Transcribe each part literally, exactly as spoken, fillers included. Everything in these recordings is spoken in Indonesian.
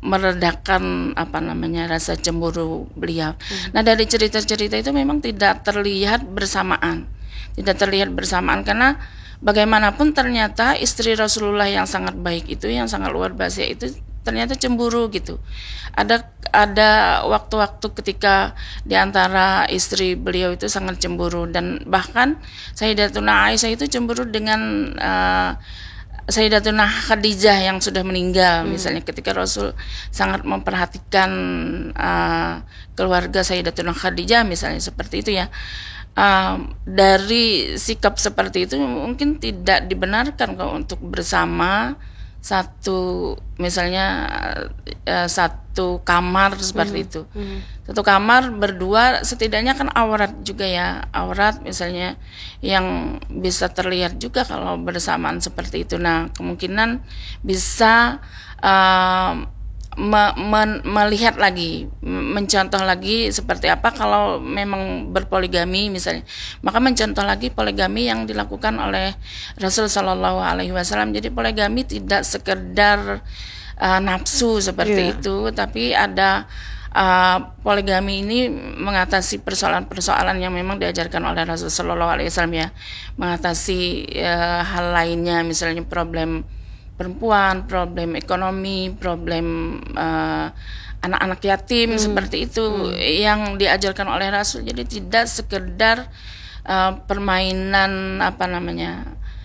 meredakan apa namanya rasa cemburu beliau. Hmm. Nah dari cerita-cerita itu memang tidak terlihat bersamaan, tidak terlihat bersamaan karena bagaimanapun ternyata istri Rasulullah yang sangat baik itu, yang sangat luar biasa itu ternyata cemburu gitu. Ada ada waktu-waktu ketika diantara istri beliau itu sangat cemburu dan bahkan Sayyidatuna Aisyah itu cemburu dengan uh, Sayyidatuna Khadijah yang sudah meninggal. Hmm. Misalnya ketika Rasul sangat memperhatikan uh, keluarga Sayyidatuna Khadijah misalnya seperti itu ya. Uh, dari sikap seperti itu mungkin tidak dibenarkan kalau untuk bersama satu misalnya uh, satu kamar seperti hmm. itu. Hmm. Satu kamar berdua setidaknya kan aurat juga ya, aurat misalnya yang bisa terlihat juga kalau bersamaan seperti itu. Nah kemungkinan bisa uh, me- me- melihat lagi, mencontoh lagi seperti apa kalau memang berpoligami misalnya, maka mencontoh lagi poligami yang dilakukan oleh Rasul Shallallahu Alaihi Wasallam. Jadi poligami tidak sekedar uh, nafsu seperti yeah. itu, tapi ada Uh, poligami ini mengatasi persoalan-persoalan yang memang diajarkan oleh Rasul Shallallahu Alaihi Wasallam ya, mengatasi uh, hal lainnya misalnya problem perempuan, problem ekonomi, problem uh, anak-anak yatim hmm. seperti itu hmm. yang diajarkan oleh Rasul. Jadi tidak sekedar uh, permainan apa namanya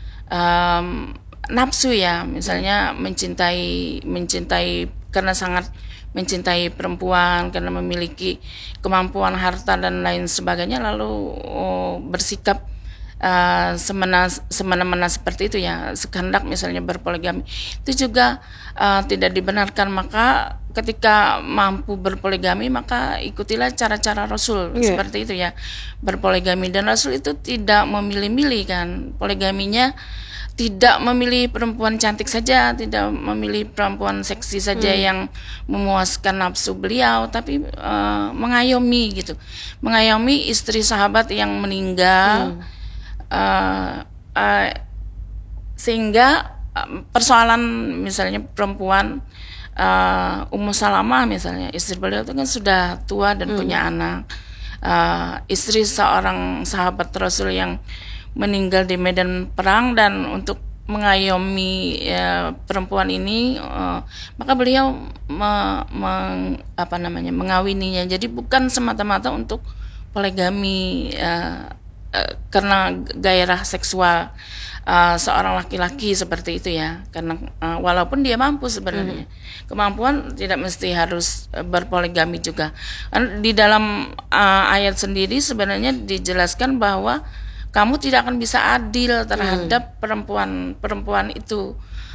um, nafsu ya, misalnya mencintai mencintai karena sangat mencintai perempuan karena memiliki kemampuan harta dan lain sebagainya lalu oh, bersikap uh, semena semena-mena seperti itu ya, sekehendak misalnya berpoligami itu juga uh, tidak dibenarkan. Maka ketika mampu berpoligami maka ikutilah cara-cara Rasul yeah. seperti itu ya, berpoligami. Dan Rasul itu tidak memilih-milih kan, poligaminya tidak memilih perempuan cantik saja, tidak memilih perempuan seksi saja hmm. yang memuaskan nafsu beliau, tapi uh, mengayomi gitu, mengayomi istri sahabat yang meninggal, hmm. uh, uh, sehingga uh, persoalan misalnya perempuan uh, Ummu Salamah misalnya, istri beliau itu kan sudah tua dan hmm. punya anak, uh, istri seorang sahabat Rasul yang meninggal di medan perang, dan untuk mengayomi ya, perempuan ini uh, maka beliau me, me, apa namanya mengawininya. Jadi bukan semata-mata untuk poligami uh, uh, karena gairah seksual uh, seorang laki-laki seperti itu ya, karena uh, walaupun dia mampu sebenarnya mm-hmm. kemampuan tidak mesti harus uh, berpoligami juga. Di dalam uh, ayat sendiri sebenarnya dijelaskan bahwa kamu tidak akan bisa adil terhadap hmm. perempuan-perempuan itu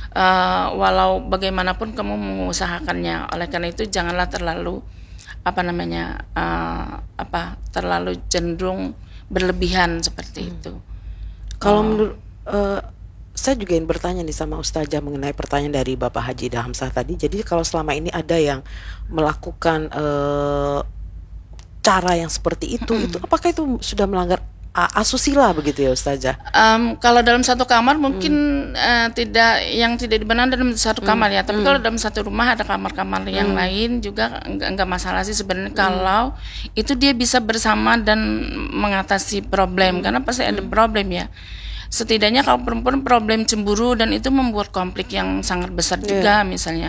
uh, walau bagaimanapun kamu mengusahakannya. Oleh karena itu janganlah terlalu apa namanya uh, apa terlalu cenderung berlebihan seperti hmm. itu. Kalau uh, menurut uh, saya juga ingin bertanya nih sama Ustazah mengenai pertanyaan dari Bapak Haji Hamzah tadi. Jadi kalau selama ini ada yang melakukan uh, cara yang seperti itu, hmm. itu apakah itu sudah melanggar asusila begitu ya Ustazah? Um, kalau dalam satu kamar mungkin hmm. uh, tidak, yang tidak dibenarkan dalam satu kamar hmm. ya. Tapi hmm. kalau dalam satu rumah ada kamar-kamar hmm. yang lain juga enggak, enggak masalah sih sebenarnya hmm. kalau itu dia bisa bersama dan mengatasi problem, hmm. karena pasti ada problem ya. Setidaknya kalau perempuan problem cemburu dan itu membuat konflik yang sangat besar yeah. juga misalnya.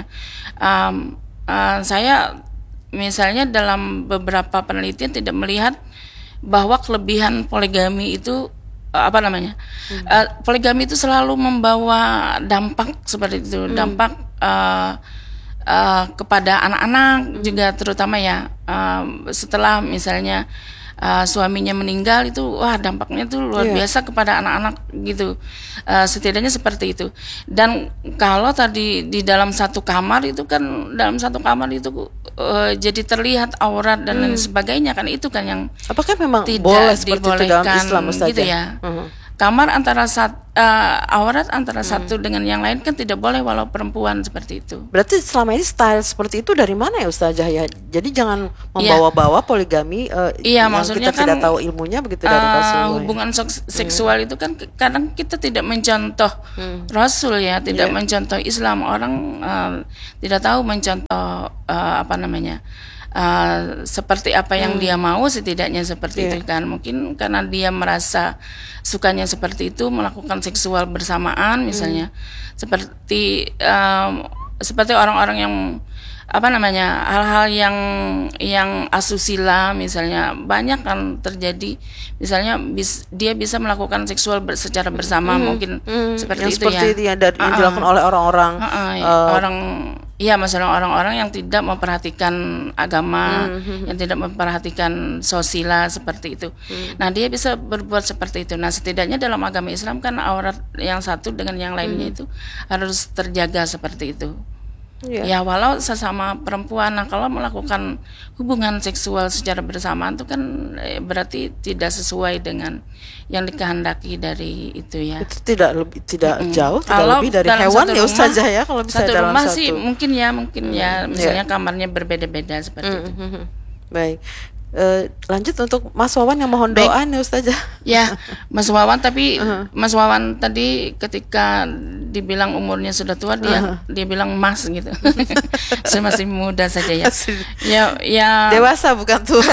Um, uh, saya misalnya dalam beberapa penelitian tidak melihat bahwa kelebihan poligami itu apa namanya hmm. uh, poligami itu selalu membawa dampak seperti itu, hmm. dampak uh, uh, kepada anak-anak hmm. juga terutama ya, uh, setelah misalnya uh, suaminya meninggal itu wah dampaknya tuh luar yeah. biasa kepada anak-anak gitu, uh, setidaknya seperti itu. Dan kalau tadi di dalam satu kamar itu kan, dalam satu kamar itu uh, jadi terlihat aurat dan hmm. lain sebagainya kan, itu kan yang apakah memang tidak boleh seperti itu dalam Islam Ustazah? Gitu ya. Uh-huh. kamar antara sat, uh, aurat antara hmm. satu dengan yang lain kan tidak boleh walau perempuan seperti itu. Berarti selama ini style seperti itu dari mana ya Ustazah ya? Jadi jangan membawa-bawa poligami uh, iya, yang maksudnya kita kan, tidak tahu ilmunya begitu dari uh, Rasulullah. Hubungan seksual hmm. itu kan kadang kita tidak mencontoh hmm. Rasul ya, tidak yeah. mencontoh Islam. Orang uh, tidak tahu mencontoh uh, apa namanya? Uh, seperti apa yang hmm. dia mau, setidaknya seperti yeah. itu kan. Mungkin karena dia merasa sukanya seperti itu, melakukan seksual bersamaan misalnya, hmm. seperti um, seperti orang-orang yang apa namanya, hal-hal yang yang asusila misalnya, banyak kan terjadi. Misalnya bis, dia bisa melakukan seksual ber, secara bersama, hmm. mungkin hmm. seperti yang itu seperti ya. Itu yang, dari, yang uh-uh. dilakukan oleh orang-orang uh-uh, uh, orang Iya, masalah orang-orang yang tidak memperhatikan agama, mm-hmm. yang tidak memperhatikan sosial seperti itu. Mm. Nah, dia bisa berbuat seperti itu. Nah, setidaknya dalam agama Islam kan aurat yang satu dengan yang lainnya mm. itu harus terjaga seperti itu. Yeah. Ya, walau sesama perempuan. Nah, kalau melakukan hubungan seksual secara bersamaan itu kan eh, berarti tidak sesuai dengan yang dikehendaki dari itu ya. Itu tidak lebih tidak mm-hmm. jauh, tidak kalau lebih dari hewan ya Ustazah ya, kalau bisa satu dalam rumah satu. Sih mungkin ya, mungkin mm-hmm. ya misalnya yeah. kamarnya berbeda-beda seperti mm-hmm. itu. Baik. Uh, lanjut untuk Mas Wawan yang mohon doa nih Ustazah. Ya, Mas Wawan, tapi uh-huh. Mas Wawan tadi ketika dibilang umurnya sudah tua, dia uh-huh. dia bilang Mas gitu. Saya masih muda saja ya. Ya, ya. Dewasa bukan tua.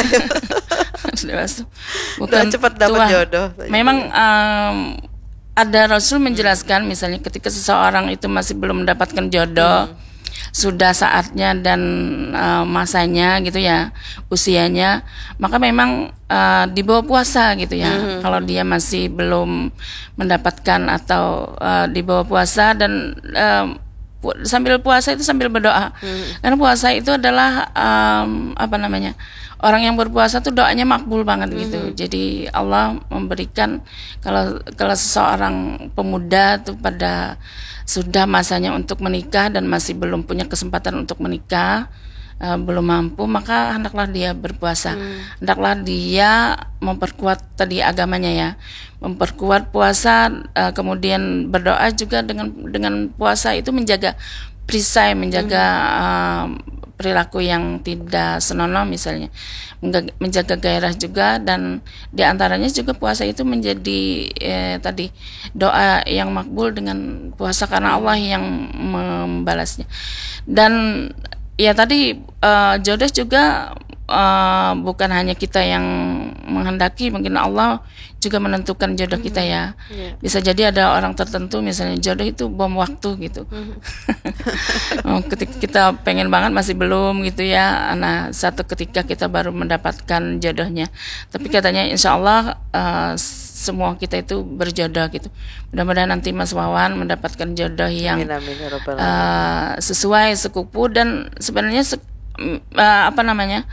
Dewasa. Bukan cepat dapat jodoh. Memang um, ada Rasul menjelaskan misalnya ketika seseorang itu masih belum mendapatkan jodoh, hmm. sudah saatnya dan uh, masanya gitu ya, usianya, maka memang uh, di bawah puasa gitu ya. Mm-hmm. Kalau dia masih belum mendapatkan atau uh, di bawah puasa dan uh, pu- sambil puasa itu sambil berdoa. Mm-hmm. Karena puasa itu adalah um, apa namanya? Orang yang berpuasa tuh doanya makbul banget gitu. Mm-hmm. Jadi Allah memberikan kalau kalau seseorang pemuda tuh pada sudah masanya untuk menikah dan masih belum punya kesempatan untuk menikah, uh, belum mampu, maka hendaklah dia berpuasa. Hmm. Hendaklah dia memperkuat tadi agamanya ya, memperkuat puasa, uh, kemudian berdoa juga dengan dengan puasa itu menjaga perisai, menjaga hmm. uh, perilaku yang tidak senonoh misalnya, menjaga gairah juga, dan diantaranya juga puasa itu menjadi eh, tadi doa yang makbul dengan puasa karena Allah yang membalasnya. Dan ya tadi uh, jodoh juga uh, bukan hanya kita yang menghendaki, mungkin Allah juga menentukan jodoh mm-hmm. kita ya. Yeah. Bisa jadi ada orang tertentu misalnya jodoh itu bom waktu gitu. Mm-hmm. Ketika kita pengen banget masih belum gitu ya. Nah, satu ketika kita baru mendapatkan jodohnya. Tapi katanya insya Allah uh, semua kita itu berjodoh gitu. Mudah-mudahan nanti Mas Wawan mendapatkan jodoh yang amin, amin, uh, sesuai sekupu, dan sebenarnya se- uh, apa namanya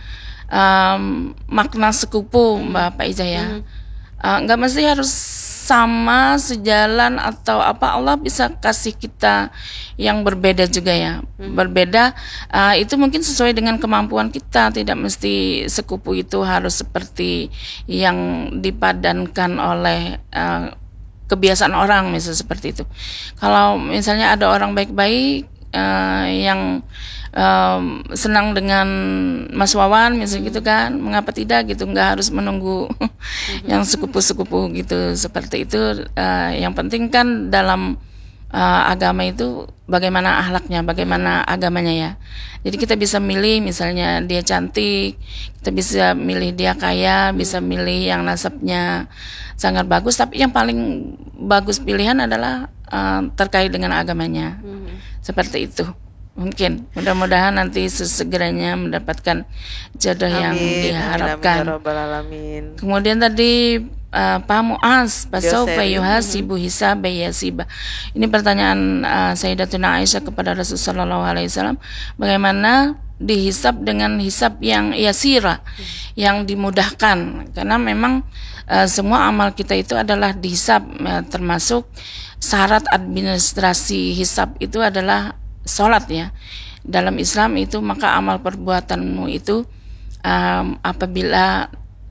um, makna sekupu mm-hmm. Mbak Faizah ya. Mm-hmm. Uh, nggak mesti harus sama sejalan atau apa, Allah bisa kasih kita yang berbeda juga ya. Hmm. Berbeda uh, itu mungkin sesuai dengan kemampuan kita, tidak mesti sekupu itu harus seperti yang dipadankan oleh uh, kebiasaan orang misalnya seperti itu. Kalau misalnya ada orang baik-baik uh, yang Um, senang dengan Mas Wawan misalnya hmm. gitu kan, mengapa tidak gitu, nggak harus menunggu hmm. yang sekupu-sekupu gitu seperti itu. Uh, yang penting kan dalam uh, agama itu bagaimana akhlaknya, bagaimana agamanya ya. Jadi kita bisa milih misalnya dia cantik, kita bisa milih dia kaya, hmm. bisa milih yang nasabnya sangat bagus, tapi yang paling bagus pilihan adalah uh, terkait dengan agamanya. Hmm. Seperti itu. Mungkin mudah-mudahan nanti sesegeranya mendapatkan jodoh amin, yang diharapkan. Amin, amin, kemudian tadi uh, Pak Muaz, pasaufa yuhasibu hisaba yasiba. Ini pertanyaan uh, Sayyidatuna Aisyah kepada Rasulullah sallallahu alaihi wasallam, bagaimana dihisab dengan hisab yang yasira, hmm. yang dimudahkan, karena memang uh, semua amal kita itu adalah dihisab, uh, termasuk syarat administrasi hisab itu adalah sholat ya. Dalam Islam itu maka amal perbuatanmu itu um, apabila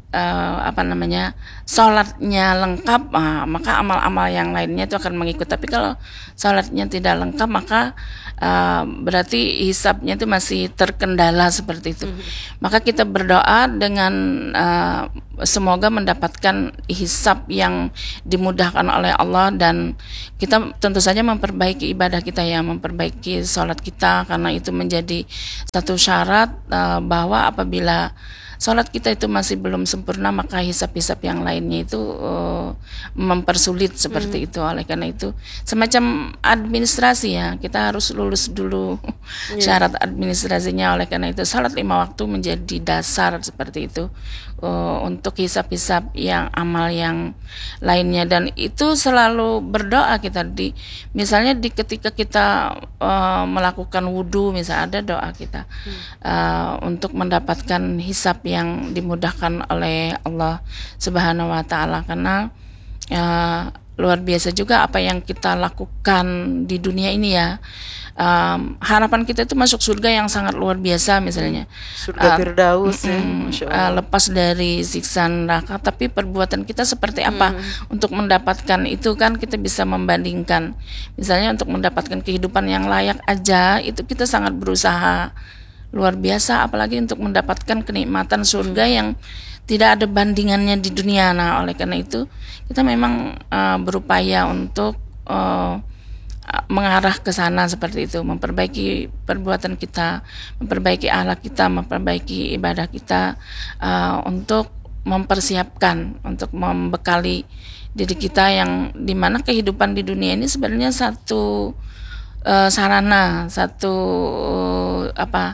uh, apa namanya sholatnya lengkap, uh, maka amal-amal yang lainnya itu akan mengikut. Tapi kalau sholatnya tidak lengkap, maka uh, berarti hisabnya itu masih terkendala seperti itu. Mm-hmm. Maka kita berdoa dengan uh, semoga mendapatkan hisab yang dimudahkan oleh Allah, dan kita tentu saja memperbaiki ibadah kita ya, memperbaiki sholat kita, karena itu menjadi satu syarat uh, bahwa apabila sholat kita itu masih belum sempurna, maka hisab-hisab yang lainnya itu uh, mempersulit seperti hmm. itu. Oleh karena itu semacam administrasi ya, kita harus lulus dulu yeah. syarat administrasinya. Oleh karena itu sholat lima waktu menjadi dasar seperti itu uh, untuk hisab-hisab yang amal yang lainnya. Dan itu selalu berdoa kita di misalnya di ketika kita uh, melakukan wudhu, misalnya ada doa kita hmm. uh, untuk mendapatkan hisab yang dimudahkan oleh Allah Subhanahu wa taala, karena ya, luar biasa juga apa yang kita lakukan di dunia ini ya. Um, harapan kita itu masuk surga yang sangat luar biasa, misalnya surga Firdaus, uh, ya, Masya Allah. Uh, lepas dari siksa neraka, tapi perbuatan kita seperti apa hmm. untuk mendapatkan itu, kan kita bisa membandingkan. Misalnya untuk mendapatkan kehidupan yang layak aja itu kita sangat berusaha luar biasa, apalagi untuk mendapatkan kenikmatan surga yang tidak ada bandingannya di dunia. Nah, oleh karena itu kita memang uh, berupaya untuk uh, mengarah ke sana seperti itu, memperbaiki perbuatan kita, memperbaiki akhlak kita, memperbaiki ibadah kita, uh, untuk mempersiapkan, untuk membekali diri kita yang dimana kehidupan di dunia ini sebenarnya satu uh, sarana, satu uh, apa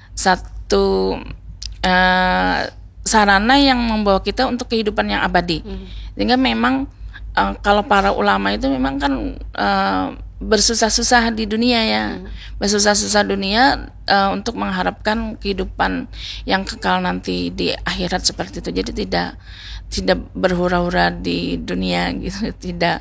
satu uh, sarana yang membawa kita untuk kehidupan yang abadi. Hmm. Sehingga memang uh, kalau para ulama itu memang kan uh, bersusah-susah di dunia ya, hmm. bersusah-susah dunia uh, untuk mengharapkan kehidupan yang kekal nanti di akhirat seperti itu. Jadi tidak tidak berhura-hura di dunia gitu, tidak.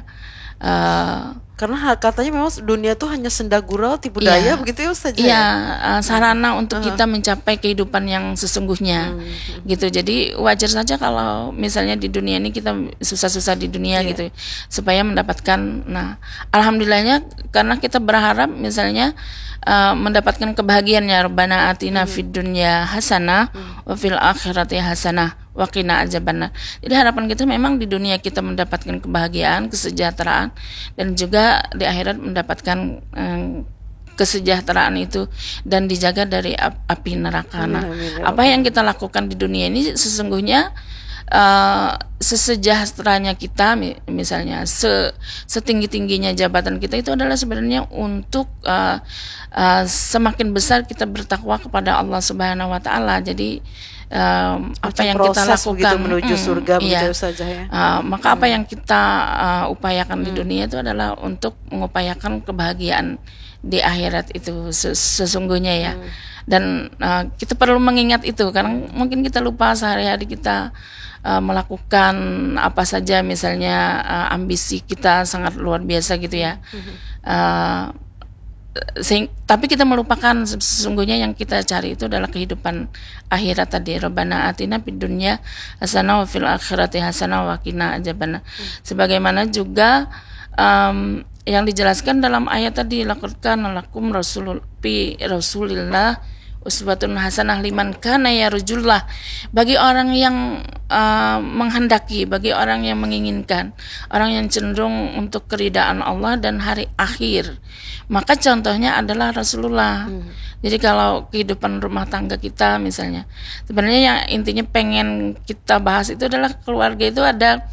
Uh, Karena katanya memang dunia tuh hanya senda gurau, tipu daya, iya, begitu ya Ustaz? Iya, uh, sarana untuk uh-huh. kita mencapai kehidupan yang sesungguhnya, uh-huh. gitu. Jadi wajar saja kalau misalnya di dunia ini kita susah-susah di dunia, yeah. gitu, supaya mendapatkan. Nah, alhamdulillahnya karena kita berharap misalnya uh, mendapatkan kebahagiaannya. Rabbana atina uh-huh. fid dunya hasanah uh-huh. wa fil akhirati hasanah wa qina adzabannar. Jadi harapan kita memang di dunia kita mendapatkan kebahagiaan, kesejahteraan, dan juga di akhirat mendapatkan um, kesejahteraan itu dan dijaga dari api neraka. Nah, apa yang kita lakukan di dunia ini sesungguhnya uh, sesejahteranya kita, misalnya se setinggi-tingginya jabatan kita itu adalah sebenarnya untuk uh, uh, semakin besar kita bertakwa kepada Allah Subhanahu wa taala. Jadi Um, apa yang kita lakukan menuju mm, surga iya. begitu saja ya. Uh, maka hmm. apa yang kita uh, upayakan hmm. di dunia itu adalah untuk mengupayakan kebahagiaan di akhirat itu sesungguhnya ya. Hmm. Dan uh, kita perlu mengingat itu, karena mungkin kita lupa sehari-hari kita uh, melakukan apa saja, misalnya uh, ambisi kita sangat luar biasa gitu ya. Hmm. Uh, Sing, tapi kita melupakan sesungguhnya yang kita cari itu adalah kehidupan akhirat tadi. Rabbana atina fid dunya hasanah wa fil akhirati hasanah wa qina adzabannar. Hmm. Sebagaimana juga um, yang dijelaskan dalam ayat tadi, laqad kana lakum rasulul fi rasulillah uswatun hasanah liman kana yarjullah. Bagi orang yang uh, menghendaki, bagi orang yang menginginkan, orang yang cenderung untuk keridaan Allah dan hari akhir, maka contohnya adalah Rasulullah. Hmm. Jadi kalau kehidupan rumah tangga kita misalnya, sebenarnya yang intinya pengen kita bahas itu adalah keluarga itu ada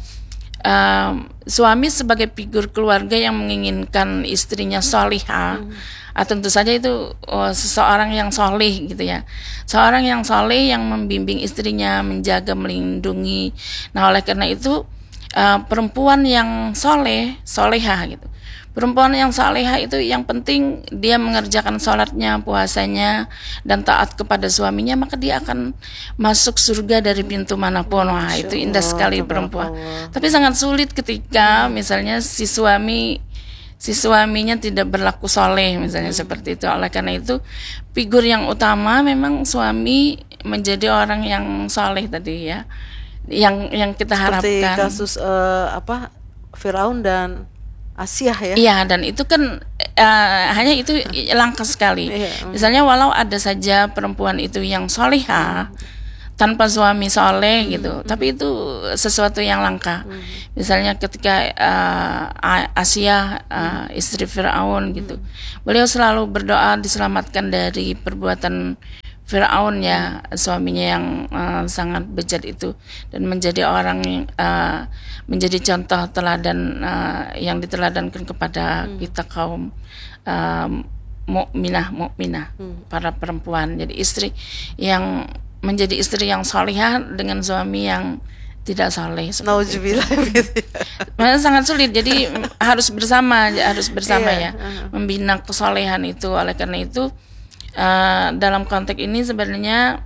um, suami sebagai figur keluarga yang menginginkan istrinya solihah. Hmm. Ah, tentu saja itu oh, seseorang yang soleh gitu ya, seorang yang soleh yang membimbing istrinya, menjaga, melindungi. Nah, oleh karena itu uh, perempuan yang soleh, solehah gitu, perempuan yang solehah itu yang penting dia mengerjakan sholatnya, puasanya, dan taat kepada suaminya, maka dia akan masuk surga dari pintu manapun. Wah, itu indah sekali perempuan. Tapi sangat sulit ketika misalnya si suami si suaminya tidak berlaku soleh misalnya, hmm. seperti itu. Oleh karena itu figur yang utama memang suami menjadi orang yang soleh tadi ya. yang yang kita Seperti harapkan. kasus eh, apa Firaun dan Asia ya. Iya, dan itu kan eh, hanya itu langka sekali. Iya, mm. Misalnya walau ada saja perempuan itu yang solihah tanpa suami soleh gitu, tapi itu sesuatu yang langka. Misalnya ketika uh, A- Asia uh, istri Firaun gitu, beliau selalu berdoa diselamatkan dari perbuatan Firaun ya, suaminya yang uh, sangat bejat itu, dan menjadi orang yang uh, menjadi contoh teladan uh, yang diteladankan kepada kita kaum uh, mukminah mukminah para perempuan. Jadi istri yang menjadi istri yang solihah dengan suami yang tidak soleh. Nauzubillah gitu. Memang sangat sulit. Jadi harus bersama, harus bersama Iya, ya, membina kesolehan itu. Oleh karena itu uh, dalam konteks ini sebenarnya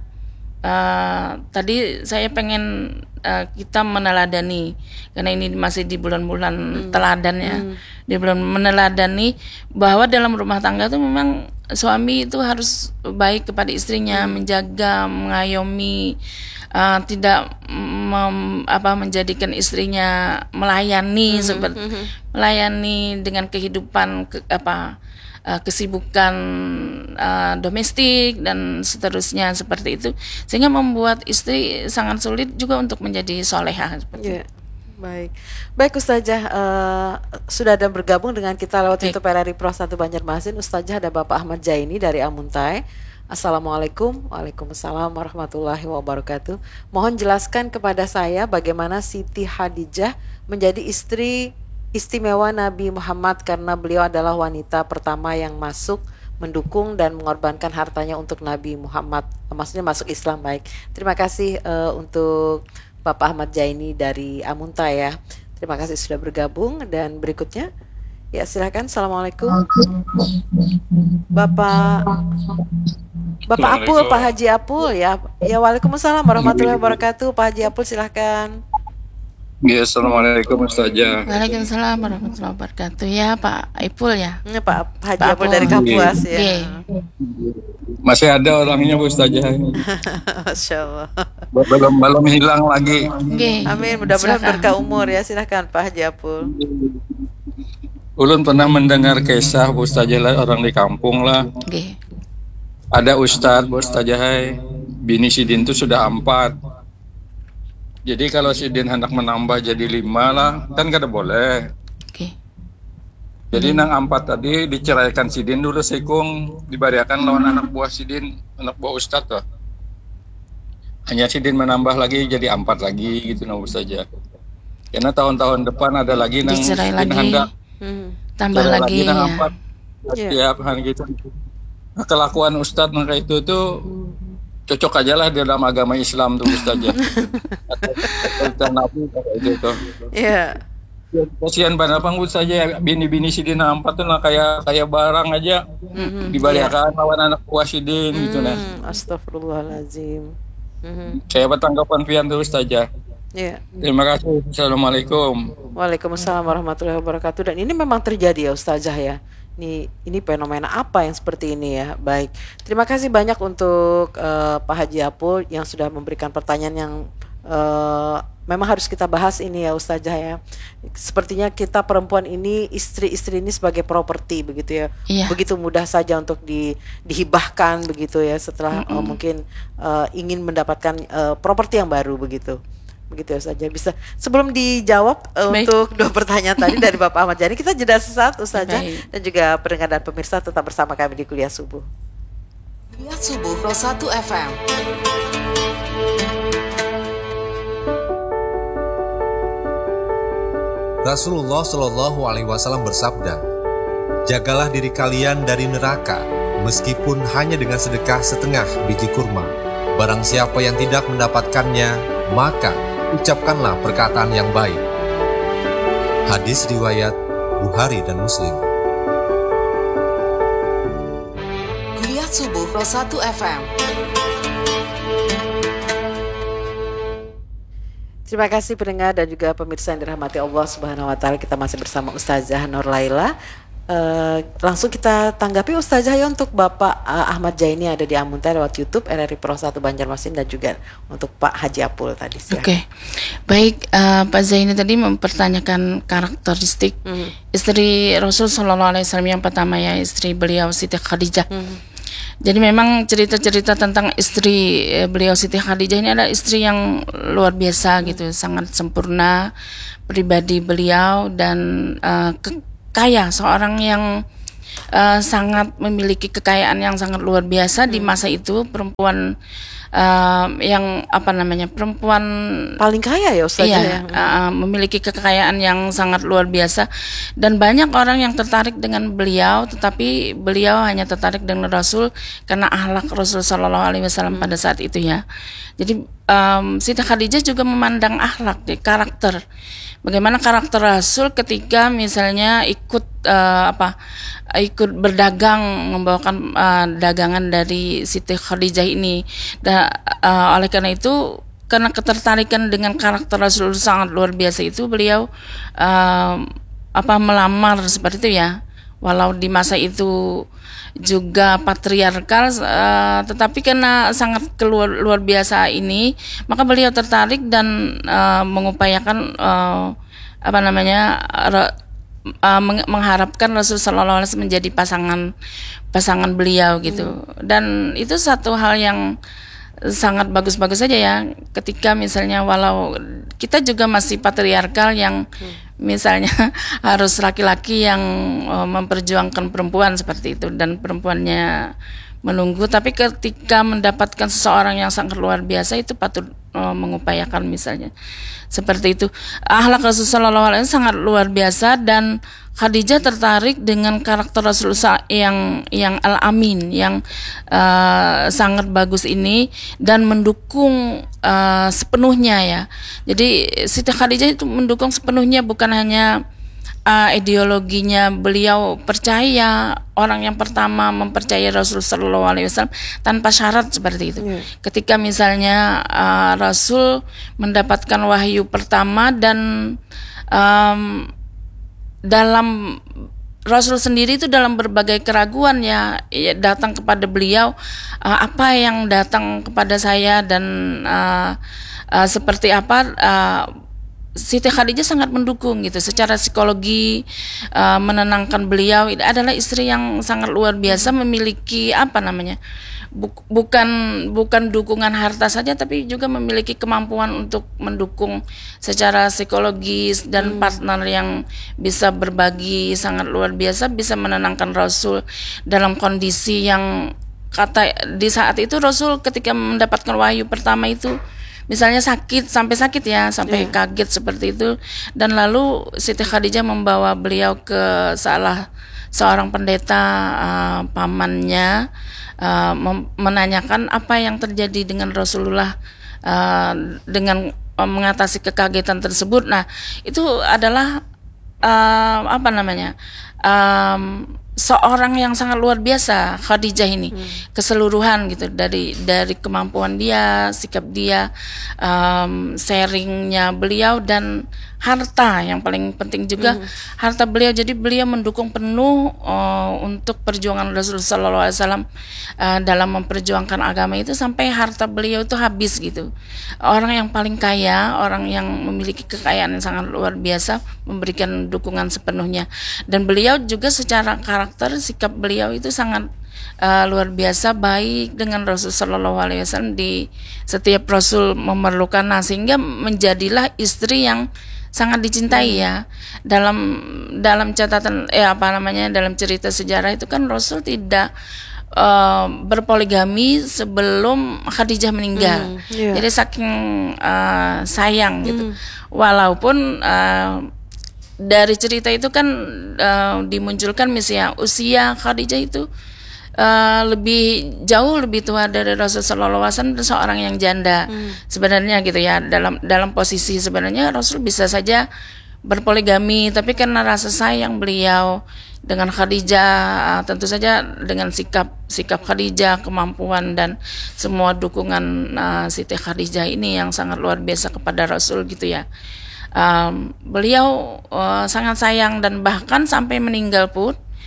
uh, tadi saya pengen uh, kita meneladani, karena ini masih di bulan-bulan hmm. teladan ya, hmm. di bulan meneladani bahwa dalam rumah tangga itu memang suami itu harus baik kepada istrinya, hmm. menjaga, mengayomi, uh, tidak mem, apa menjadikan istrinya melayani, hmm. seperti hmm. melayani dengan kehidupan ke, apa uh, kesibukan uh, domestik dan seterusnya seperti itu, sehingga membuat istri sangat sulit juga untuk menjadi solehah seperti yeah. itu. Baik, baik Ustazah, uh, sudah ada bergabung dengan kita lewat Baik. YouTube R R I Pro satu Banjarmasin. Ustazah, ada Bapak Ahmad Jaini dari Amuntai. Assalamualaikum. Waalaikumsalam warahmatullahi wabarakatuh. Mohon jelaskan kepada saya bagaimana Siti Khadijah menjadi istri istimewa Nabi Muhammad, karena beliau adalah wanita pertama yang masuk, mendukung dan mengorbankan hartanya untuk Nabi Muhammad, maksudnya masuk Islam. Baik, terima kasih uh, untuk Bapak Ahmad Jaini dari Amuntai ya. Terima kasih sudah bergabung. Dan berikutnya, ya silakan. Assalamualaikum. Bapak Bapak Apul, Pak Haji Apul ya. Ya, waalaikumsalam warahmatullahi wabarakatuh. Pak Haji Apul silahkan. Ya, assalamualaikum Ustazah. Waalaikumsalam warahmatullahi wabarakatuh. Ya, Pak Ipul ya. Ini Pak Haji Pak Apul Apul. dari Kapuas ya. Oke. Masih ada orangnya Bu Ustazah ini. Masya Allah. Belum belum hilang lagi. Oke. Amin, mudah-mudahan Silakan. berkah umur ya. Silahkan Pak Haji Apul. Ulun pernah mendengar kisah Bu Ustazah lah, orang di kampung lah. Oke. Ada Ustadz Bu Ustazah, hai, bini Sidin itu sudah empat. Jadi kalau Sidin hendak menambah jadi lima lah, kan kada boleh. Oke. Jadi nang empat tadi diceraikan Sidin dulu sekung, dibariakan lawan anak buah Sidin, anak buah Ustadz tuh. Hanya Sidin menambah lagi jadi empat lagi gitu nah Ustazah. Karena tahun-tahun depan ada lagi nang Dicerai Sidin lagi. hendak Hmm. Tambah cerai lagi nang ya. empat. Iya. Setiap hari gitu. Nah, kelakuan Ustadz maka itu tuh cocok aja lah di dalam agama Islam tuh Ustazah. Atau Nabi kayak gitu. Iya. Kasihan banget bang Ustazah, bini-bini Sidin empat tuh nah kayak kayak barang aja Mhm, dibariakan lawan anak buah Sidin gitu nah. Hmm, astagfirullahaladzim. Mhm. Saya bertanggapan pian tuh Ustazah. Iya. Terima kasih. Assalamualaikum. Waalaikumsalam warahmatullahi wabarakatuh. Dan ini memang terjadi ya Ustazah ya. Ini ini fenomena apa yang seperti ini ya. Baik. Terima kasih banyak untuk uh, Pak Haji Apul yang sudah memberikan pertanyaan yang uh, memang harus kita bahas ini ya Ustazah ya. Sepertinya kita perempuan ini, istri-istri ini sebagai properti begitu ya. Iya. Begitu mudah saja untuk di, dihibahkan begitu ya setelah uh, mungkin uh, ingin mendapatkan uh, properti yang baru begitu. Begitu saja bisa. Sebelum dijawab uh, Baik. untuk dua pertanyaan tadi dari Bapak Ahmad Jani, kita jeda sesaat Ustazah. Baik. Dan juga pendengar dan pemirsa tetap bersama kami di Kuliah Subuh. Kuliah Subuh Pro satu F M. Rasulullah Shallallahu Alaihi Wasallam bersabda, jagalah diri kalian dari neraka, meskipun hanya dengan sedekah setengah biji kurma. Barang siapa yang tidak mendapatkannya, maka ucapkanlah perkataan yang baik. Hadis riwayat Bukhari dan Muslim. Kuliah Subuh Pro satu F M. Terima kasih pendengar dan juga pemirsa yang dirahmati Allah Subhanahu wa taala. Kita masih bersama Ustazah Nur Laila Uh, langsung kita tanggapi Ustazah ya untuk Bapak uh, Ahmad Jaini ada di Amuntai lewat YouTube R R I Pro satu Banjarmasin dan juga untuk Pak Haji Apul tadi. Oke, okay. Baik, uh, Pak Zaini tadi mempertanyakan karakteristik mm. istri Rasul Shallallahu Alaihi Wasallam yang pertama ya, istri beliau Siti Khadijah. Mm. Jadi memang cerita-cerita tentang istri beliau Siti Khadijah ini adalah istri yang luar biasa mm. gitu, sangat sempurna pribadi beliau dan uh, ke kaya, seorang yang uh, sangat memiliki kekayaan yang sangat luar biasa hmm. di masa itu, perempuan uh, yang apa namanya perempuan paling kaya ya Ustaz iya, ya, uh, memiliki kekayaan yang sangat luar biasa dan banyak orang yang tertarik dengan beliau, tetapi beliau hanya tertarik dengan Rasul karena akhlak Rasul Shallallahu Alaihi Wasallam hmm. pada saat itu ya. Jadi um, Siti Khadijah juga memandang akhlak, di karakter. Bagaimana karakter Rasul ketika misalnya ikut uh, apa ikut berdagang, membawakan uh, dagangan dari Siti Khadijah ini. Dan uh, oleh karena itu, karena ketertarikan dengan karakter Rasul sangat luar biasa itu, beliau uh, apa melamar seperti itu ya. Walau di masa itu juga patriarkal, uh, tetapi karena sangat keluar luar biasa ini, maka beliau tertarik dan uh, mengupayakan uh, apa namanya uh, meng- mengharapkan Rasul Sallallahu Alaihi Wasallam menjadi pasangan pasangan beliau gitu. Hmm. Dan itu satu hal yang sangat bagus-bagus saja ya, ketika misalnya walau kita juga masih patriarkal yang hmm. misalnya harus laki-laki yang uh, memperjuangkan perempuan seperti itu dan perempuannya menunggu, tapi ketika mendapatkan seseorang yang sangat luar biasa itu patut uh, mengupayakan misalnya seperti itu. Akhlak Rasulullah shallallahu alaihi wasallam sangat luar biasa dan Khadijah tertarik dengan karakter Rasulullah yang yang al-amin, yang uh, sangat bagus ini dan mendukung uh, sepenuhnya ya. Jadi Siti Khadijah itu mendukung sepenuhnya, bukan hanya uh, ideologinya beliau percaya, orang yang pertama mempercayai Rasul Sallallahu Alaihi Wasallam tanpa syarat seperti itu. Hmm. Ketika misalnya uh, Rasul mendapatkan wahyu pertama dan um, dalam Rasul sendiri itu dalam berbagai keraguan ya, ya datang kepada beliau, uh, apa yang datang kepada saya dan uh, uh, seperti apa. Uh, Siti Khadijah sangat mendukung gitu secara psikologi, uh, menenangkan beliau. Ini adalah istri yang sangat luar biasa, memiliki apa namanya Buk, bukan bukan dukungan harta saja, tapi juga memiliki kemampuan untuk mendukung secara psikologis dan hmm. partner yang bisa berbagi sangat luar biasa, bisa menenangkan Rasul dalam kondisi yang kata di saat itu Rasul ketika mendapatkan wahyu pertama itu misalnya sakit, sampai sakit ya, sampai yeah. kaget seperti itu, dan lalu Siti Khadijah membawa beliau ke salah seorang pendeta uh, pamannya, uh, mem- menanyakan apa yang terjadi dengan Rasulullah uh, dengan uh, mengatasi kekagetan tersebut. Nah, itu adalah uh, apa namanya um, seorang yang sangat luar biasa Khadijah ini, hmm. keseluruhan gitu, dari dari kemampuan dia, sikap dia, um, sharingnya beliau dan harta yang paling penting juga hmm. harta beliau. Jadi beliau mendukung penuh uh, untuk perjuangan Rasulullah shallallahu alaihi wasallam uh, dalam memperjuangkan agama itu sampai harta beliau itu habis gitu. Orang yang paling kaya, orang yang memiliki kekayaan yang sangat luar biasa, memberikan dukungan sepenuhnya. Dan beliau juga secara karakter, sikap beliau itu sangat uh, luar biasa baik dengan Rasul Sallallahu Alaihi Wasallam. Di setiap Rasul memerlukan, nah sehingga menjadilah istri yang sangat dicintai ya. Dalam dalam catatan eh apa namanya dalam cerita sejarah itu kan Rasul tidak Uh, berpoligami sebelum Khadijah meninggal. Mm, yeah. Jadi saking uh, sayang gitu. Mm. Walaupun uh, dari cerita itu kan uh, dimunculkan misalnya usia Khadijah itu uh, lebih jauh lebih tua dari Rasulullah shallallahu alaihi wasallam, seorang yang janda mm. sebenarnya gitu ya. Dalam dalam posisi sebenarnya Rasul bisa saja berpoligami, tapi karena rasa sayang beliau dengan Khadijah, tentu saja dengan sikap sikap Khadijah, kemampuan dan semua dukungan uh, Siti Khadijah ini yang sangat luar biasa kepada Rasul gitu ya. Um, beliau uh, sangat sayang dan bahkan sampai meninggal pun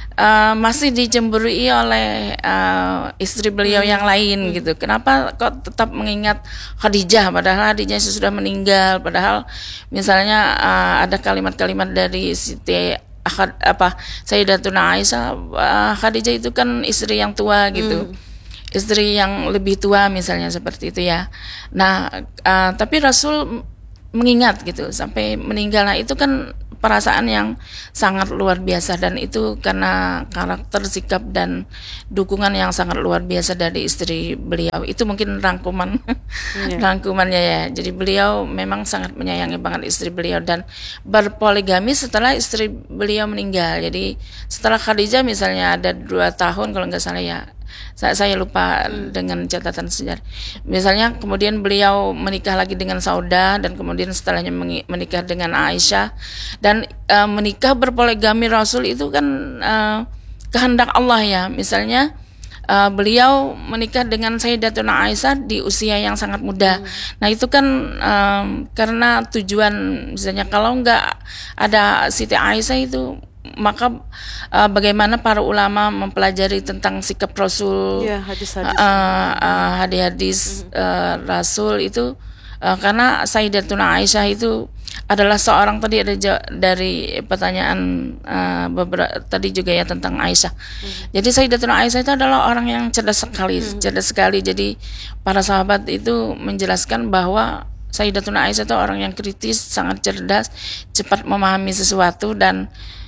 uh, masih dicemburui oleh uh, istri beliau yang lain gitu. Kenapa kok tetap mengingat Khadijah padahal Khadijah sudah meninggal, padahal misalnya uh, ada kalimat-kalimat dari Siti Ahad, apa Sayyidatuna Aisyah, uh, Khadijah itu kan istri yang tua gitu. Hmm. Istri yang lebih tua misalnya seperti itu ya. Nah, uh, tapi Rasul mengingat gitu sampai meninggal. Nah, itu kan perasaan yang sangat luar biasa, dan itu karena karakter, sikap dan dukungan yang sangat luar biasa dari istri beliau. Itu mungkin rangkuman yeah. rangkumannya ya. Jadi beliau memang sangat menyayangi banget istri beliau dan berpoligami setelah istri beliau meninggal. Jadi setelah Khadijah misalnya ada dua tahun kalau nggak salah ya. Saya, saya lupa hmm. dengan catatan sejarah. Misalnya kemudian beliau menikah lagi dengan Saudah, dan kemudian setelahnya menikah dengan Aisyah, dan uh, menikah berpoligami Rasul itu kan uh, kehendak Allah ya. Misalnya uh, beliau menikah dengan Sayyidatuna Aisyah di usia yang sangat muda. Hmm. Nah itu kan um, karena tujuan, misalnya kalau nggak ada Siti Aisyah itu, maka uh, bagaimana para ulama mempelajari tentang sikap Rasul, ya, hadis-hadis, uh, uh, hadis-hadis uh, Rasul itu uh, karena Sayyidatuna Aisyah itu adalah seorang, tadi ada dari pertanyaan uh, beberapa tadi juga ya tentang Aisyah. Mm-hmm. Jadi Sayyidatuna Aisyah itu adalah orang yang cerdas sekali, mm-hmm. cerdas sekali. Jadi para sahabat itu menjelaskan bahwa Sayyidatuna Aisyah itu orang yang kritis, sangat cerdas, cepat memahami sesuatu, dan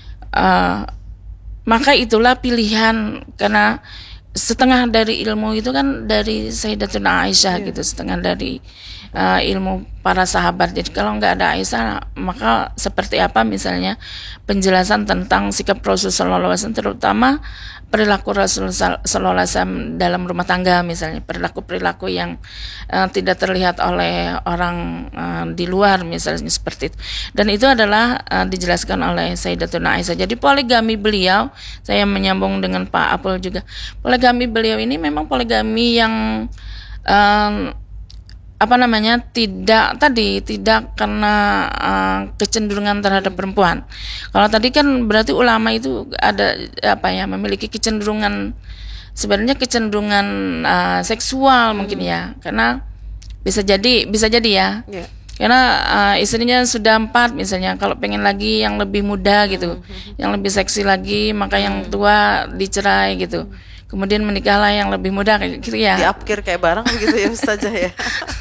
Uh, maka itulah pilihan, karena setengah dari ilmu itu kan dari Sayyidatuna Aisyah yeah. gitu, setengah dari uh, ilmu para sahabat. Jadi kalau nggak ada Aisyah, maka seperti apa misalnya penjelasan tentang sikap Rasul Sallallahu Alaihi Wasallam, terutama perilaku Rasul Sallallahu Alaihi Wasallam dalam rumah tangga, misalnya perilaku-perilaku yang uh, tidak terlihat oleh orang uh, di luar, misalnya seperti itu. Dan itu adalah uh, dijelaskan oleh Sayyidatuna Aisyah. Jadi poligami beliau, saya menyambung dengan Pak Apul juga, poligami beliau ini memang poligami yang um, apa namanya tidak tadi tidak karena uh, kecenderungan terhadap perempuan. Kalau tadi kan berarti ulama itu ada apa ya, memiliki kecenderungan, sebenarnya kecenderungan uh, seksual hmm. mungkin ya, karena bisa jadi bisa jadi ya. Yeah. Karena uh, istrinya sudah empat misalnya, kalau pengen lagi yang lebih muda gitu, hmm. yang lebih seksi lagi, maka hmm. yang tua dicerai gitu. Hmm. Kemudian menikahlah yang lebih muda kayak gitu ya. Diapkir kayak barang begitu ya Ustazah ya.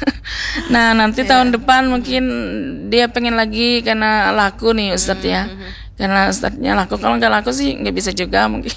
Nah nanti yeah. tahun depan mungkin dia pengen lagi karena laku nih Ustadz ya. Mm-hmm. Karena Ustadznya laku, kalau nggak laku sih nggak bisa juga mungkin.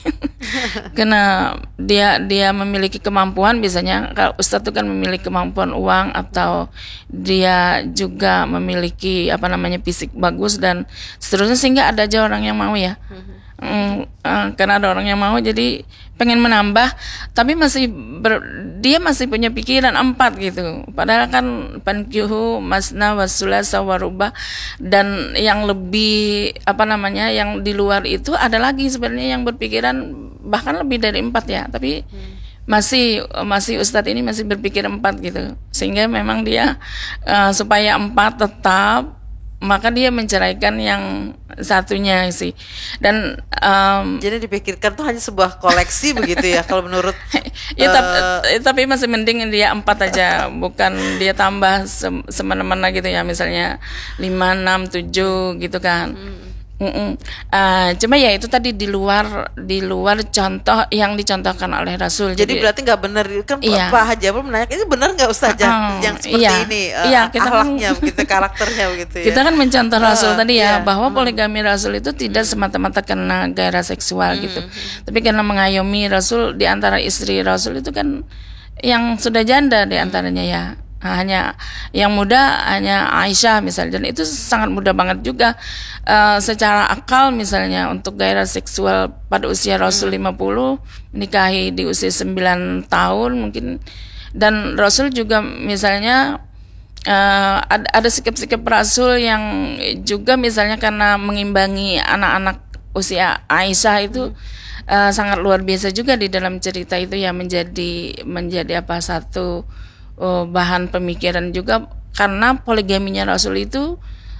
Karena dia dia memiliki kemampuan, biasanya kalau Ustadz itu kan memiliki kemampuan uang, atau dia juga memiliki apa namanya fisik bagus dan seterusnya, sehingga ada aja orang yang mau ya. Mm-hmm. Mm, uh, karena ada orang yang mau, jadi pengen menambah, tapi masih ber, dia masih punya pikiran empat gitu. Padahal kan pankihu masna wasulasa waruba, dan yang lebih apa namanya yang di luar itu ada lagi sebenarnya yang berpikiran bahkan lebih dari empat ya. Tapi hmm. masih masih Ustadz ini masih berpikir empat gitu, sehingga memang dia uh, supaya empat tetap, maka dia menceraikan yang satunya sih. Dan um, jadi dipikirkan tuh hanya sebuah koleksi begitu ya kalau menurut ya, uh, tapi, tapi masih mending dia empat aja, bukan dia tambah se- semena-mena gitu ya, misalnya lima, enam, tujuh gitu kan. hmm. Uh, cuma ya itu tadi di luar di luar contoh yang dicontohkan oleh Rasul. Jadi, jadi berarti nggak benar kan? Iya. Pak Haji Apul menanya, ini benar nggak Ustazah uh, yang seperti iya. ini uh, iya, kita akhlaknya kan, begitu, karakternya begitu ya. Kita kan mencontoh Rasul uh, tadi ya, yeah. bahwa hmm. poligami Rasul itu tidak semata-mata karena gairah seksual hmm. gitu, tapi karena mengayomi Rasul. Di antara istri Rasul itu kan yang sudah janda di antaranya ya. Hanya yang muda hanya Aisyah misalnya, dan itu sangat mudah banget juga uh, secara akal, misalnya untuk gairah seksual pada usia Rasul lima puluh, menikahi di usia sembilan tahun mungkin. Dan Rasul juga misalnya uh, ada, ada sikap-sikap Rasul yang juga misalnya karena mengimbangi anak-anak usia Aisyah itu uh, sangat luar biasa juga di dalam cerita itu ya, menjadi menjadi apa satu Oh, bahan pemikiran juga, karena poligaminya Rasul itu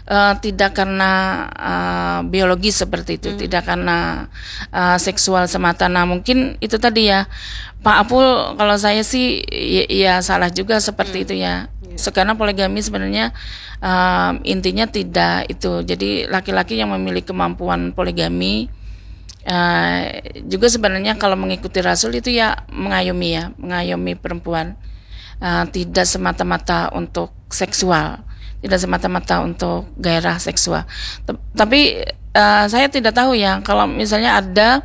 uh, tidak karena uh, biologis seperti itu, hmm. tidak karena uh, seksual semata. Nah mungkin itu tadi ya Pak Apul, kalau saya sih ya, ya salah juga seperti hmm. itu ya. Sekarang poligami sebenarnya um, intinya tidak itu. Jadi laki-laki yang memiliki kemampuan poligami uh, juga sebenarnya kalau mengikuti Rasul itu ya mengayomi ya, mengayomi perempuan, uh, tidak semata-mata untuk seksual, tidak semata-mata untuk gairah seksual. T- tapi uh, saya tidak tahu ya kalau misalnya ada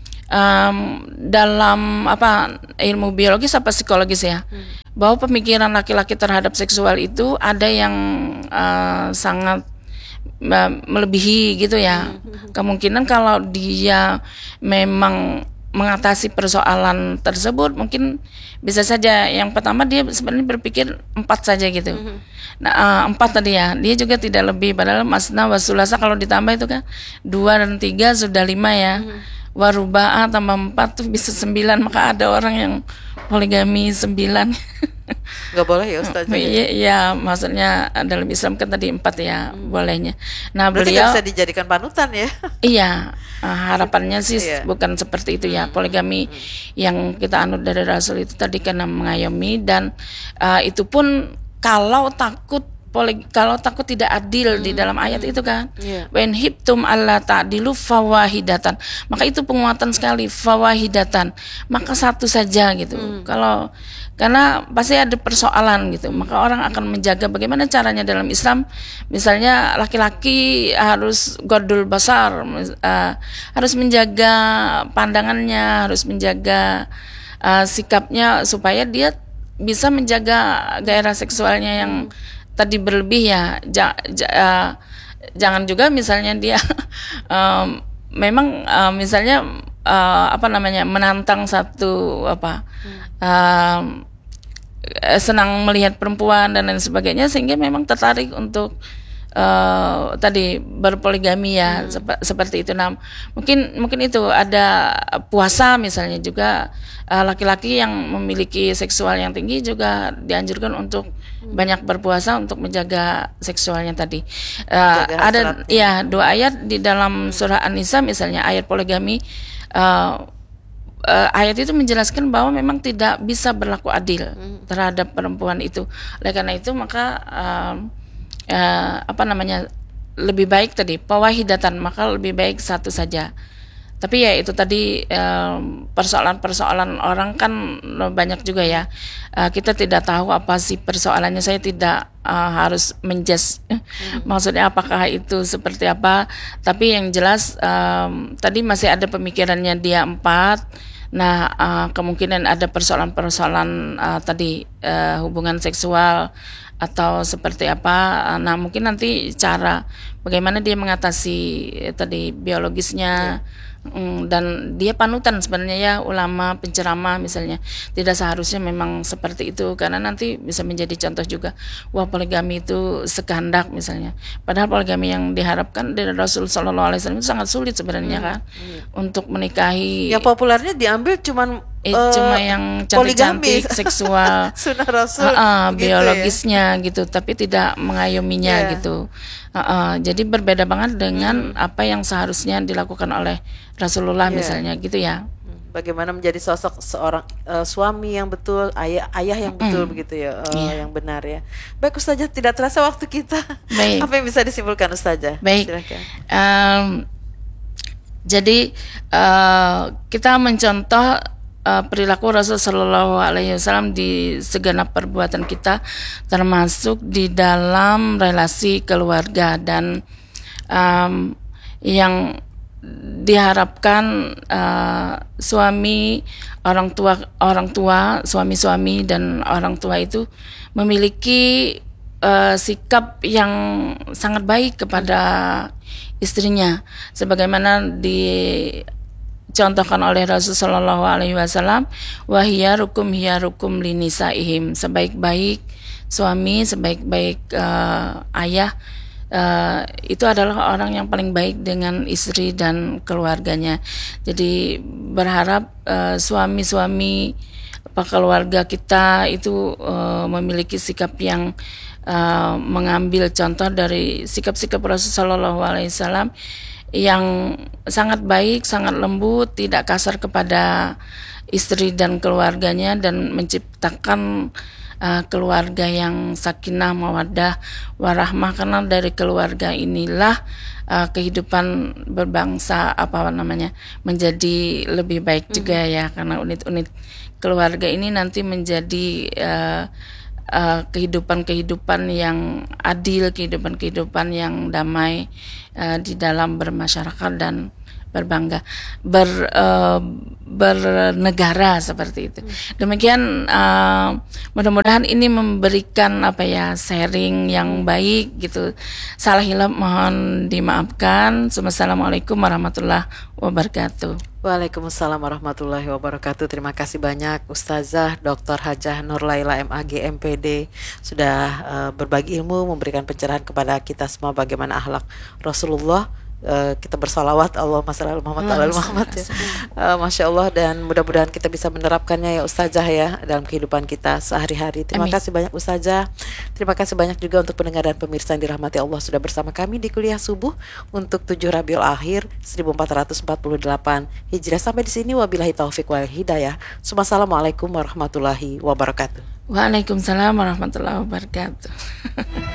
um, dalam apa ilmu biologis apa psikologis ya. Hmm. Bahwa pemikiran laki-laki terhadap seksual itu ada yang uh, sangat uh, melebihi gitu ya. Kemungkinan kalau dia memang mengatasi persoalan tersebut mungkin bisa saja yang pertama dia sebenarnya berpikir empat saja gitu. Nah uh, empat tadi ya, dia juga tidak lebih, padahal masna wasulasa kalau ditambah itu kan dua dan tiga sudah lima ya. Warubaa tambah empat tuh bisa sembilan, maka ada orang yang poligami sembilan. Nggak boleh ya Ustaz? Iya, ya, maksudnya dalam Islam kan tadi empat ya hmm. bolehnya. Nah berarti beliau nggak bisa dijadikan panutan ya? Iya, harapannya sih iya. bukan seperti itu ya. Poligami hmm. yang kita anut dari Rasul itu tadi karena mengayomi, dan uh, itu pun kalau takut Polig, kalau takut tidak adil hmm. di dalam ayat itu kan, yeah. When hibtum alla ta'dilu fawahidatan, maka itu penguatan sekali, fawahidatan, maka satu saja gitu. Hmm. Kalau karena pasti ada persoalan gitu, maka orang akan menjaga bagaimana caranya dalam Islam. Misalnya laki-laki harus godul basar, uh, harus menjaga pandangannya, harus menjaga uh, sikapnya supaya dia bisa menjaga gairah seksualnya yang hmm. tadi berlebih ya, ja, ja, uh, jangan juga misalnya dia um, memang uh, misalnya uh, apa namanya menantang satu apa hmm. um, senang melihat perempuan dan lain sebagainya sehingga memang tertarik untuk uh, tadi berpoligami ya, hmm. sep- seperti itu. Nah mungkin mungkin itu ada puasa misalnya juga. Uh, laki-laki yang memiliki seksual yang tinggi juga dianjurkan untuk hmm. banyak berpuasa untuk menjaga seksualnya tadi. Uh, ada ya dua ayat di dalam surah An-Nisa misalnya ayat poligami. Uh, uh, ayat itu menjelaskan bahwa memang tidak bisa berlaku adil hmm. terhadap perempuan itu. Oleh karena itu maka uh, uh, apa namanya lebih baik tadi pawahidatan, maka lebih baik satu saja. Tapi ya itu tadi um, persoalan-persoalan orang kan banyak juga ya. Uh, kita tidak tahu apa sih persoalannya. Saya tidak uh, harus menjudge hmm. maksudnya apakah itu seperti apa. Tapi yang jelas um, tadi masih ada pemikirannya dia empat. Nah uh, kemungkinan ada persoalan-persoalan uh, tadi uh, hubungan seksual atau seperti apa. Nah mungkin nanti cara bagaimana dia mengatasi eh, tadi biologisnya. Ya. Mm, dan dia panutan sebenarnya ya ulama penceramah misalnya, tidak seharusnya memang seperti itu karena nanti bisa menjadi contoh juga wah poligami itu sekehendak misalnya, padahal poligami yang diharapkan dari Rasul Shallallahu Alaihi Wasallam itu sangat sulit sebenarnya hmm. kan hmm. untuk menikahi. Yang populernya diambil cuman eh, uh, cuma yang cantik-cantik seksual sunnah Rasul uh, uh, gitu biologisnya ya? Gitu tapi tidak mengayominya yeah. gitu. Uh, uh, jadi berbeda banget dengan hmm. apa yang seharusnya dilakukan oleh Rasulullah yeah. misalnya gitu ya. Bagaimana menjadi sosok seorang uh, suami yang betul, ayah ayah yang betul mm. begitu ya, uh, yeah. yang benar ya. Baik Ustazah, tidak terasa waktu kita. Baik. Apa yang bisa disimpulkan Ustazah? Baik. Um, jadi uh, kita mencontoh Uh, perilaku Rasul Shallallahu Alaihi Wasallam di segenap perbuatan kita, termasuk di dalam relasi keluarga dan um, yang diharapkan uh, suami, orang tua, orang tua, suami-suami dan orang tua itu memiliki uh, sikap yang sangat baik kepada istrinya, sebagaimana di contohkan oleh Rasul Shallallahu Alaihi Wasallam, wahiyarukum hiyarukum linisaihim, sebaik-baik suami, sebaik-baik uh, ayah uh, itu adalah orang yang paling baik dengan istri dan keluarganya. Jadi berharap uh, suami-suami apa keluarga kita itu uh, memiliki sikap yang uh, mengambil contoh dari sikap-sikap Rasulullah shallallahu alaihi wasallam yang sangat baik, sangat lembut, tidak kasar kepada istri dan keluarganya, dan menciptakan uh, keluarga yang sakinah, mawaddah, warahmah, karena dari keluarga inilah uh, kehidupan berbangsa apa namanya menjadi lebih baik juga ya, karena unit-unit keluarga ini nanti menjadi uh, uh, kehidupan-kehidupan yang adil, kehidupan-kehidupan yang damai uh, di dalam bermasyarakat dan berbangga, ber uh, bernegara seperti itu. Demikian, uh, mudah-mudahan ini memberikan apa ya sharing yang baik gitu. Salah hilaf mohon dimaafkan. Assalamualaikum warahmatullahi wabarakatuh. Waalaikumsalam warahmatullahi wabarakatuh. Terima kasih banyak Ustazah Doktor Hajah Nur Laila M A G M P D sudah uh, berbagi ilmu, memberikan pencerahan kepada kita semua bagaimana akhlak Rasulullah. Uh, kita bersalawat Allahumma shalli ala Muhammad wa ala Muhammad ya. Uh, Masya Allah, dan mudah-mudahan kita bisa menerapkannya ya Ustazah ya dalam kehidupan kita sehari-hari. Terima Amin. kasih banyak Ustazah. Terima kasih banyak juga untuk pendengar dan pemirsa yang dirahmati Allah sudah bersama kami di kuliah subuh untuk tujuh Rabiul Akhir seribu empat ratus empat puluh delapan Hijriah. Sampai di sini wabillahi taufik wal hidayah. Assalamualaikum warahmatullahi wabarakatuh. Waalaikumsalam warahmatullahi wabarakatuh.